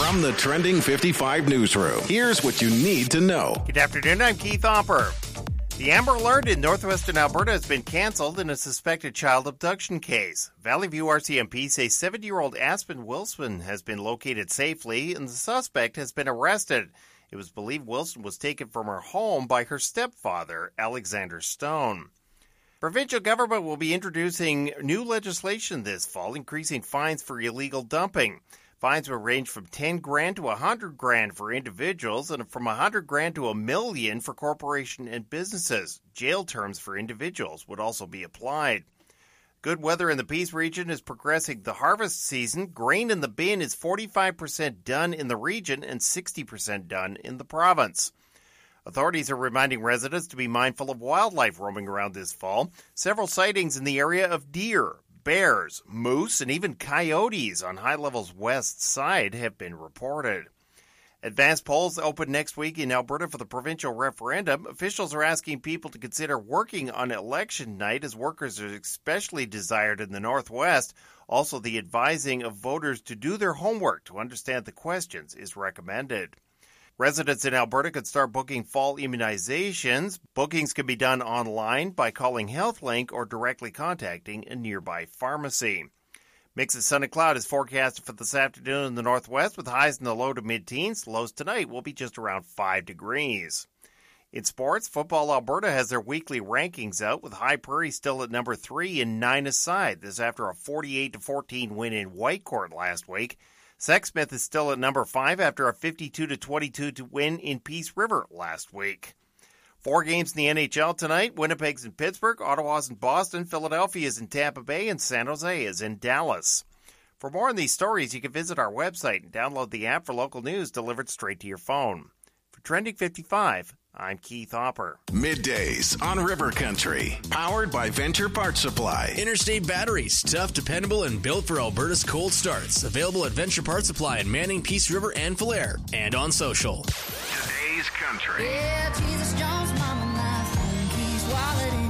From the Trending 55 newsroom, here's what you need to know. Good afternoon, I'm Keith Hopper. The Amber Alert in northwestern Alberta has been cancelled in a suspected child abduction case. Valley View RCMP say 70-year-old Aspen Wilson has been located safely and the suspect has been arrested. It was believed Wilson was taken from her home by her stepfather, Alexander Stone. Provincial government will be introducing new legislation this fall, increasing fines for illegal dumping. Fines will range from $10,000 to $100,000 for individuals and from $100,000 to $1 million for corporations and businesses. Jail terms for individuals would also be applied. Good weather in the Peace region is progressing the harvest season. Grain in the bin is 45% done in the region and 60% done in the province. Authorities are reminding residents to be mindful of wildlife roaming around this fall. Several sightings in the area of deer, bears, moose, and even coyotes on High Level's west side have been reported. Advanced polls open next week in Alberta for the provincial referendum. Officials are asking people to consider working on election night as workers are especially desired in the Northwest. Also, the advising of voters to do their homework to understand the questions is recommended. Residents in Alberta could start booking fall immunizations. Bookings can be done online by calling HealthLink or directly contacting a nearby pharmacy. Mix of sun and cloud is forecasted for this afternoon in the northwest with highs in the low to mid-teens. Lows tonight will be just around 5 degrees. In sports, Football Alberta has their weekly rankings out with High Prairie still at number 3 and 9 aside. This after a 48-14 win in Whitecourt last week. Sexsmith is still at number 5 after a 52-22 win in Peace River last week. 4 games in the NHL tonight. Winnipeg's in Pittsburgh, Ottawa's in Boston, Philadelphia is in Tampa Bay, and San Jose is in Dallas. For more on these stories, you can visit our website and download the app for local news delivered straight to your phone. For Trending 55, I'm Keith Hopper. Middays on River Country, powered by Venture Parts Supply. Interstate batteries, tough, dependable, and built for Alberta's cold starts. Available at Venture Parts Supply in Manning, Peace River, and Falher, and on social. Today's Country. Yeah, Jesus Jones, mama, my phone keys, wallet, and